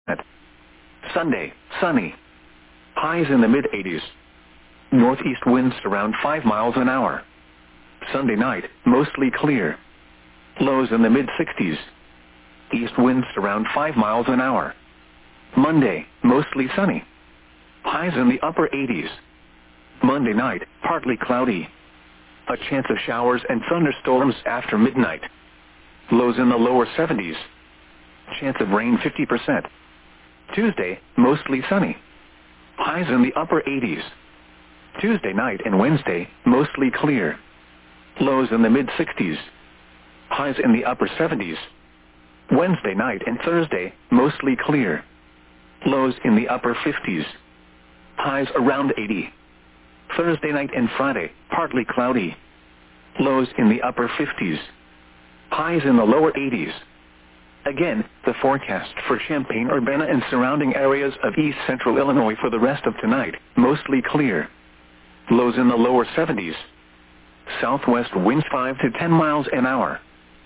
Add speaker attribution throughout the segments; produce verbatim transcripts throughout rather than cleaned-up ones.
Speaker 1: Sunday, sunny. Highs in the mid eighties. Northeast winds around five miles an hour. Sunday night, mostly clear. Lows in the mid sixties. East winds around five miles an hour. Monday, mostly sunny. Highs in the upper eighties. Monday night, partly cloudy. A chance of showers and thunderstorms after midnight. Lows in the lower seventies. Chance of rain fifty percent. Tuesday, mostly sunny. Highs in the upper eighties. Tuesday night and Wednesday, mostly clear. Lows in the mid sixties. Highs in the upper seventies. Wednesday night and Thursday, mostly clear. Lows in the upper fifties. Highs around eighty. Thursday night and Friday, partly cloudy. Lows in the upper fifties. Highs in the lower eighties. Again, the forecast for Champaign-Urbana and surrounding areas of east central Illinois for the rest of tonight, mostly clear. Lows in the lower seventies. Southwest winds five to ten miles an hour.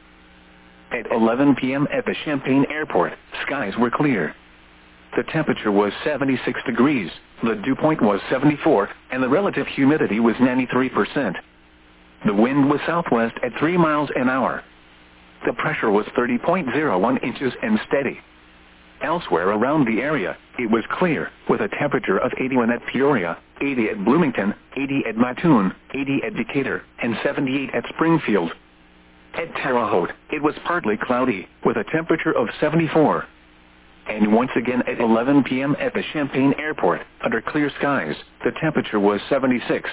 Speaker 1: At eleven p.m. at the Champaign Airport, skies were clear. The temperature was seventy-six degrees, the dew point was seventy-four, and the relative humidity was ninety-three percent. The wind was southwest at three miles an hour. The pressure was thirty point zero one inches and steady. Elsewhere around the area, it was clear, with a temperature of eighty-one at Peoria, eighty at Bloomington, eighty at Mattoon, eighty at Decatur, and seventy-eight at Springfield. At Terre Haute, it was partly cloudy, with a temperature of seventy-four. And once again at eleven p.m. at the Champaign Airport, under clear skies, the temperature was seventy-six.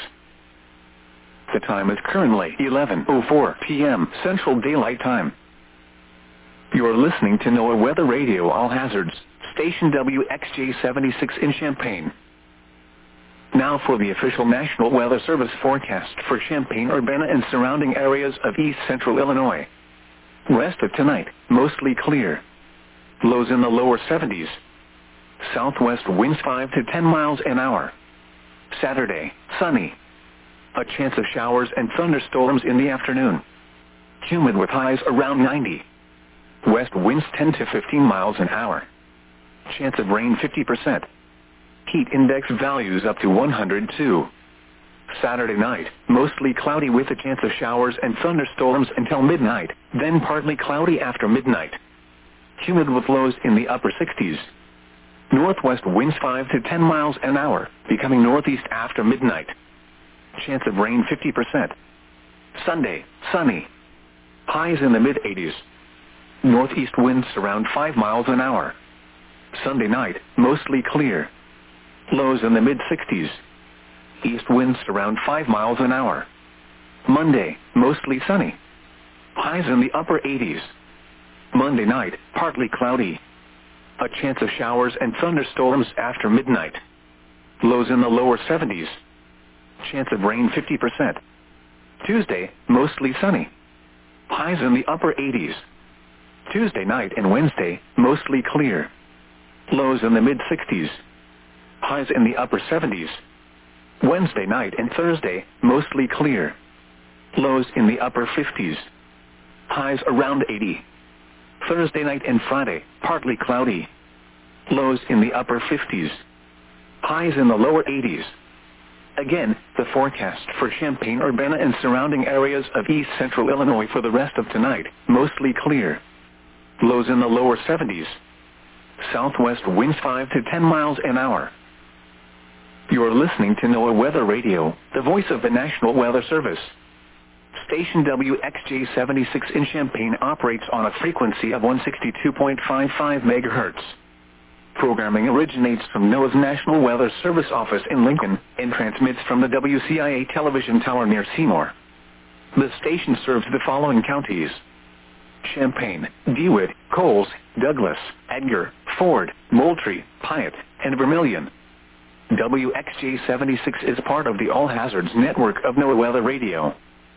Speaker 1: The time is currently eleven oh four p.m. Central Daylight Time. You are listening to NOAA Weather Radio All Hazards, station W X J seventy-six in Champaign. Now for the official National Weather Service forecast for Champaign-Urbana and surrounding areas of east central Illinois. Rest of tonight, mostly clear. Lows in the lower seventies. Southwest winds five to ten miles an hour. Saturday, sunny. A chance of showers and thunderstorms in the afternoon. Humid with highs around ninety. West winds ten to fifteen miles an hour. Chance of rain fifty percent. Heat index values up to one hundred two. Saturday night, mostly cloudy with a chance of showers and thunderstorms until midnight, then partly cloudy after midnight. Humid with lows in the upper sixties. Northwest winds five to ten miles an hour, becoming northeast after midnight. Chance of rain fifty percent. Sunday, sunny. Highs in the mid eighties. Northeast winds around five miles an hour. Sunday night, mostly clear. Lows in the mid sixties. East winds around five miles an hour. Monday, mostly sunny. Highs in the upper eighties. Monday night, partly cloudy. A chance of showers and thunderstorms after midnight. Lows in the lower seventies. Chance of rain fifty percent. Tuesday, mostly sunny. Highs in the upper eighties. Tuesday night and Wednesday, mostly clear. Lows in the mid sixties. Highs in the upper seventies. Wednesday night and Thursday, mostly clear. Lows in the upper fifties. Highs around eighty. Thursday night and Friday, partly cloudy. Lows in the upper fifties. Highs in the lower eighties. Again, the forecast for Champaign-Urbana and surrounding areas of east central Illinois for the rest of tonight, mostly clear. Lows in the lower seventies. Southwest winds five to ten miles an hour. You are listening to NOAA Weather Radio, the voice of the National Weather Service. Station W X J seventy-six in Champaign operates on a frequency of one hundred sixty-two point five five megahertz. Programming originates from NOAA's National Weather Service office in Lincoln and transmits from the W C I A television tower near Seymour. The station serves the following counties: Champaign, DeWitt, Coles, Douglas, Edgar, Ford, Moultrie, Piatt, and Vermilion. W X J seventy-six is part of the All Hazards network of NOAA Weather Radio.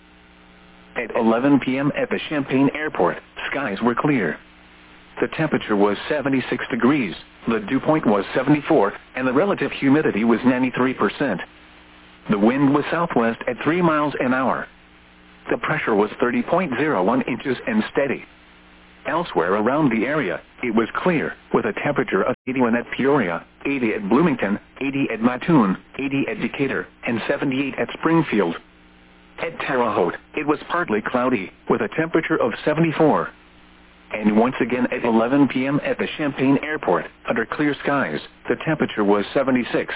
Speaker 1: At eleven p.m. at the Champaign Airport, skies were clear. The temperature was seventy-six degrees, the dew point was seventy-four, and the relative humidity was ninety-three percent. The wind was southwest at three miles an hour. The pressure was thirty point zero one inches and steady. Elsewhere around the area, it was clear, with a temperature of eighty-one at Peoria, eighty at Bloomington, eighty at Mattoon, eighty at Decatur, and seventy-eight at Springfield. At Terre Haute, it was partly cloudy, with a temperature of seventy-four. And once again at eleven p m at the Champaign Airport, under clear skies, the temperature was seventy-six.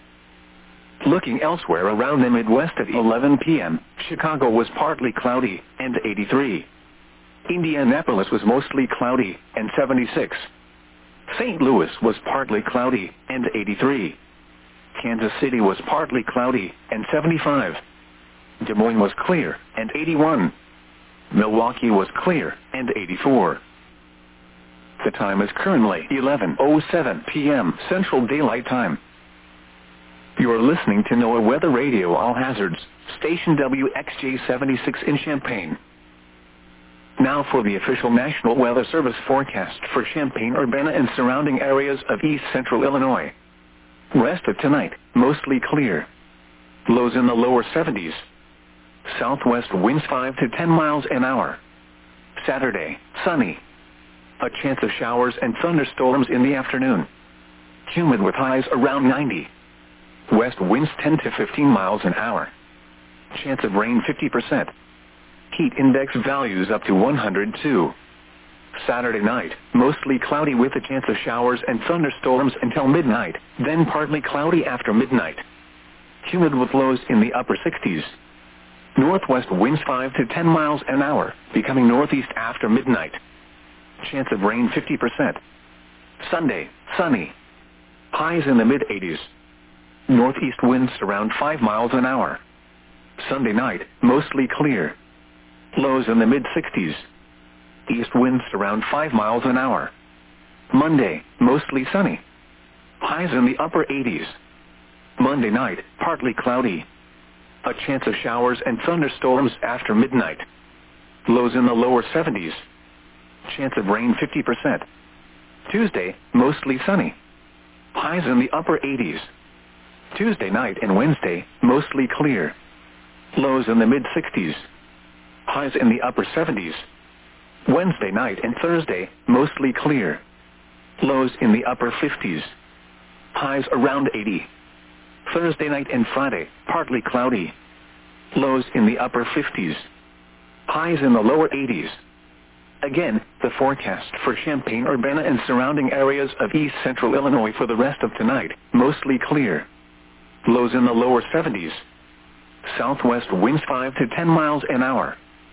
Speaker 1: Looking elsewhere around the Midwest at eleven p m, Chicago was partly cloudy, and eighty-three. Indianapolis was mostly cloudy, and seventy-six. Saint Louis was partly cloudy, and eighty-three. Kansas City was partly cloudy, and seventy-five. Des Moines was clear, and eighty-one. Milwaukee was clear, and eighty-four. The time is currently eleven oh seven p m Central Daylight Time. You are listening to NOAA Weather Radio All Hazards, station W X J seventy-six in Champaign. Now for the official National Weather Service forecast for Champaign-Urbana and surrounding areas of east central Illinois. Rest of tonight, mostly clear. Lows in the lower seventies. Southwest winds five to ten miles an hour. Saturday, sunny. A chance of showers and thunderstorms in the afternoon. Humid with highs around ninety. West winds ten to fifteen miles an hour. Chance of rain fifty percent. Heat index values up to one hundred two. Saturday night, mostly cloudy with a chance of showers and thunderstorms until midnight, then partly cloudy after midnight. Humid with lows in the upper sixties. Northwest winds five to ten miles an hour, becoming northeast after midnight. Chance of rain fifty percent. Sunday, sunny. Highs in the mid eighties. Northeast winds around five miles an hour. Sunday night, mostly clear. Lows in the mid sixties. East winds around five miles an hour. Monday, mostly sunny. Highs in the upper eighties. Monday night, partly cloudy. A chance of showers and thunderstorms after midnight. Lows in the lower seventies. Chance of rain fifty percent. Tuesday, mostly sunny. Highs in the upper eighties. Tuesday night and Wednesday, mostly clear. Lows in the mid sixties. Highs in the upper seventies. Wednesday night and Thursday, mostly clear. Lows in the upper fifties. Highs around eighty. Thursday night and Friday, partly cloudy. Lows in the upper fifties. Highs in the lower eighties. Again, the forecast for Champaign-Urbana and surrounding areas of east central Illinois for the rest of tonight, mostly clear. Lows in the lower seventies. Southwest winds five to ten miles an hour.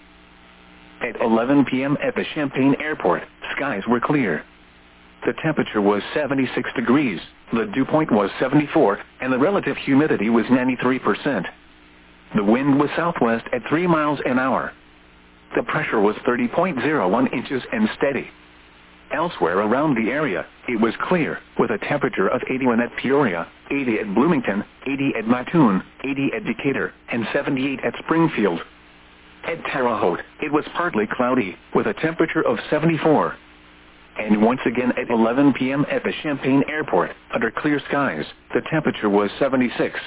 Speaker 1: At eleven p m at the Champaign Airport, skies were clear. The temperature was seventy-six degrees, the dew point was seventy-four, and the relative humidity was ninety-three percent. The wind was southwest at three miles an hour. The pressure was thirty point zero one inches and steady. Elsewhere around the area, it was clear, with a temperature of eighty-one at Peoria, eighty at Bloomington, eighty at Mattoon, eighty at Decatur, and seventy-eight at Springfield. At Terre Haute, it was partly cloudy, with a temperature of seventy-four. And once again at eleven p m at the Champaign Airport, under clear skies, the temperature was seventy-six.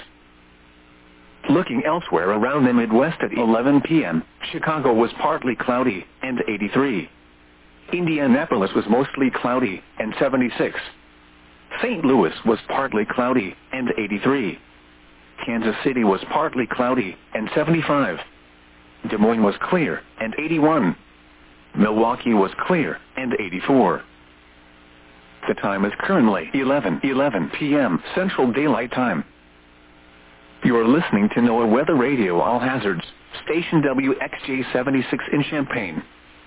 Speaker 1: Looking elsewhere around the Midwest at eleven p m, Chicago was partly cloudy, and eighty-three. Indianapolis was mostly cloudy, and seventy-six. Saint Louis was partly cloudy, and eighty-three. Kansas City was partly cloudy, and seventy-five. Des Moines was clear, and eighty-one. Milwaukee was clear, and eighty-four. The time is currently eleven eleven p m Central Daylight Time. You are listening to NOAA Weather Radio All Hazards, station W X J seventy-six in Champaign.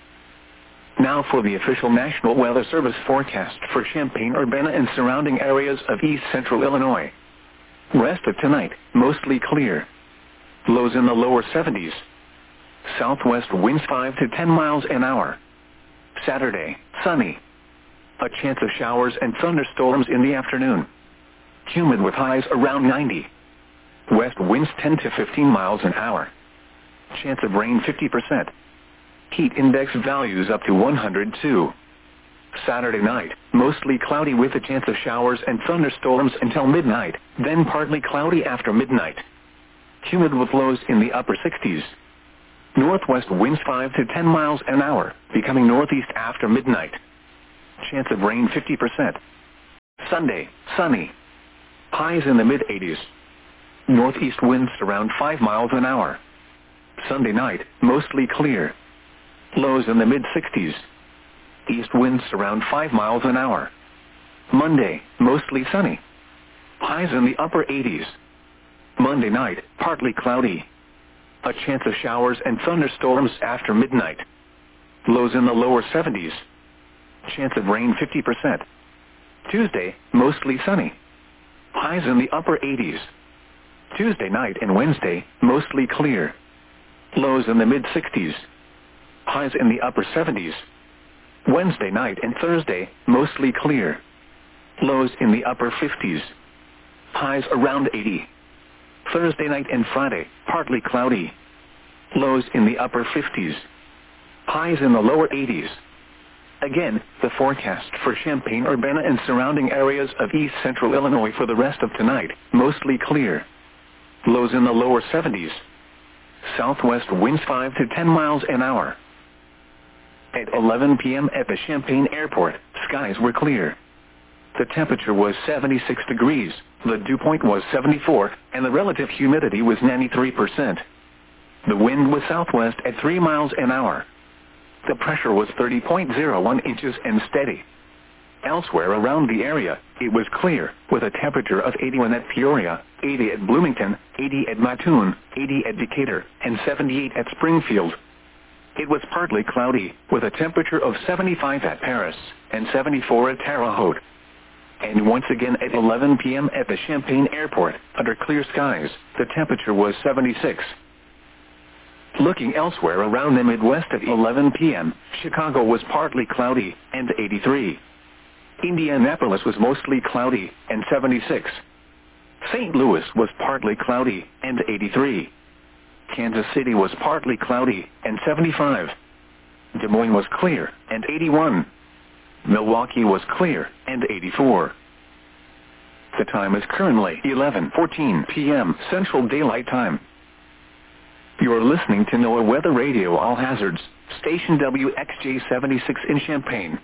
Speaker 1: Now for the official National Weather Service forecast for Champaign-Urbana and surrounding areas of east central Illinois. Rest of tonight, mostly clear. Lows in the lower seventies. Southwest winds five to ten miles an hour. Saturday, sunny. A chance of showers and thunderstorms in the afternoon. Humid with highs around ninety. West winds ten to fifteen miles an hour. Chance of rain fifty percent. Heat index values up to one hundred two. Saturday night, mostly cloudy with a chance of showers and thunderstorms until midnight, then partly cloudy after midnight. Humid with lows in the upper sixties. Northwest winds five to ten miles an hour, becoming northeast after midnight. Chance of rain fifty percent. Sunday, sunny. Highs in the mid eighties. Northeast winds around five miles an hour. Sunday night, mostly clear. Lows in the mid sixties. East winds around five miles an hour. Monday, mostly sunny. Highs in the upper eighties. Monday night, partly cloudy. A chance of showers and thunderstorms after midnight. Lows in the lower seventies. Chance of rain fifty percent. Tuesday, mostly sunny. Highs in the upper eighties. Tuesday night and Wednesday, mostly clear. Lows in the mid sixties. Highs in the upper seventies. Wednesday night and Thursday, mostly clear. Lows in the upper fifties. Highs around eighty. Thursday night and Friday, partly cloudy. Lows in the upper fifties. Highs in the lower eighties. Again, the forecast for Champaign-Urbana and surrounding areas of east central Illinois for the rest of tonight, mostly clear. Lows in the lower seventies. Southwest winds five to ten miles an hour. At eleven p.m. at the Champaign Airport, skies were clear. The temperature was seventy-six degrees, the dew point was seventy-four, and the relative humidity was ninety-three percent. The wind was southwest at three miles an hour. The pressure was thirty point zero one inches and steady. Elsewhere around the area, it was clear, with a temperature of eighty-one at Peoria, eighty at Bloomington, eighty at Mattoon, eighty at Decatur, and seventy-eight at Springfield. It was partly cloudy, with a temperature of seventy-five at Paris, and seventy-four at Terre Haute. And once again at eleven p.m. at the Champaign Airport, under clear skies, the temperature was seventy-six. Looking elsewhere around the Midwest at eleven p.m., Chicago was partly cloudy, and eighty-three. Indianapolis was mostly cloudy, and seventy-six. Saint Louis was partly cloudy, and eighty-three. Kansas City was partly cloudy, and seventy-five. Des Moines was clear, and eighty-one. Milwaukee was clear, and eighty-four. The time is currently eleven fourteen p.m. Central Daylight Time. You are listening to NOAA Weather Radio All Hazards, station W X J seventy-six in Champaign.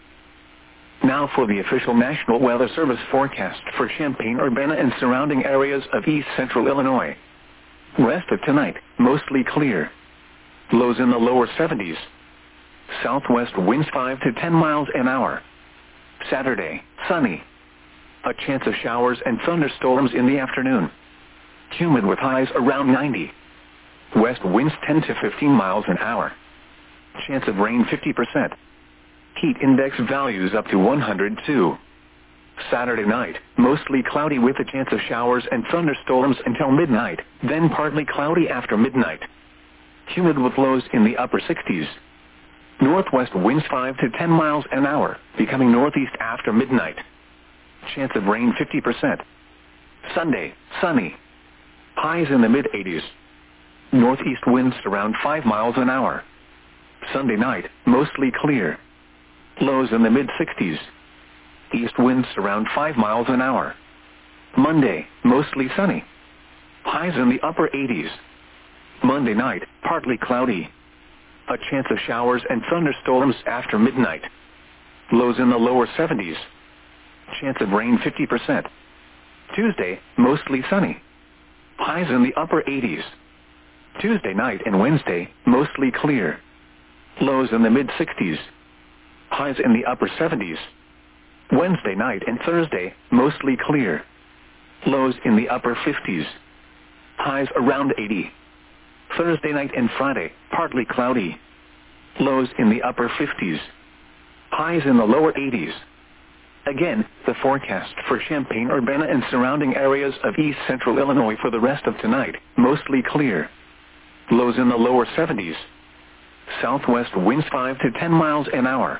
Speaker 1: Now for the official National Weather Service forecast for Champaign-Urbana and surrounding areas of east central Illinois. Rest of tonight, mostly clear. Lows in the lower seventies. Southwest winds five to ten miles an hour. Saturday, sunny. A chance of showers and thunderstorms in the afternoon. Humid with highs around ninety. West winds ten to fifteen miles an hour. Chance of rain fifty percent. Heat index values up to one hundred two. Saturday night, mostly cloudy with a chance of showers and thunderstorms until midnight, then partly cloudy after midnight. Humid with lows in the upper sixties. Northwest winds five to ten miles an hour, becoming northeast after midnight. Chance of rain fifty percent. Sunday, sunny. Highs in the mid eighties. Northeast winds around five miles an hour. Sunday night, mostly clear. Lows in the mid sixties. East winds around five miles an hour. Monday, mostly sunny. Highs in the upper eighties. Monday night, partly cloudy. A chance of showers and thunderstorms after midnight. Lows in the lower seventies. Chance of rain fifty percent. Tuesday, mostly sunny. Highs in the upper eighties. Tuesday night and Wednesday, mostly clear. Lows in the mid sixties. Highs in the upper seventies. Wednesday night and Thursday, mostly clear. Lows in the upper fifties. Highs around eighty. Thursday night and Friday, partly cloudy. Lows in the upper fifties. Highs in the lower eighties. Again, the forecast for Champaign-Urbana and surrounding areas of east central Illinois for the rest of tonight, mostly clear. Lows in the lower seventies. Southwest winds five to ten miles an hour.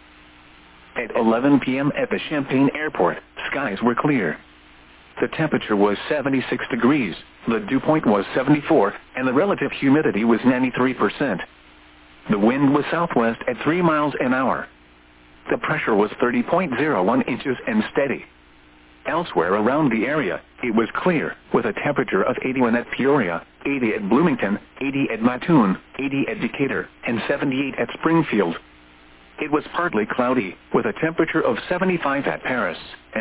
Speaker 1: At eleven p.m. at the Champaign Airport, skies were clear. The temperature was seventy-six degrees, the dew point was seventy-four, and the relative humidity was ninety-three percent. The wind was southwest at three miles an hour. The pressure was thirty point zero one inches and steady. Elsewhere around the area, it was clear, with a temperature of eighty-one at Peoria, eighty at Bloomington, eighty at Mattoon, eighty at Decatur, and seventy-eight at Springfield. It was partly cloudy, with a temperature of seventy-five at Paris,